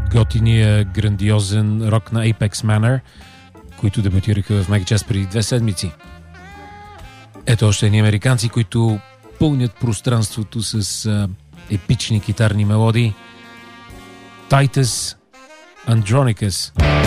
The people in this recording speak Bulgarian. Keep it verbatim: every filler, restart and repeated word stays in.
готиния грандиозен рок на Apex Manor, които дебютираха в Мегачас преди две седмици. Ето още едни американци, които пълнят пространството с а, епични китарни мелодии. Titus Andronicus.